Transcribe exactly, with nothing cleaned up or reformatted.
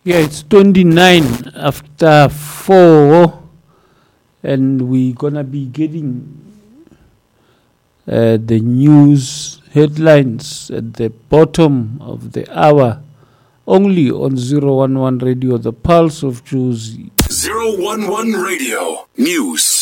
Yeah, it's twenty-nine after four, and we're gonna be getting uh, the news headlines at the bottom of the hour, only on zero one one Radio, the pulse of Jozi. zero one one Radio News.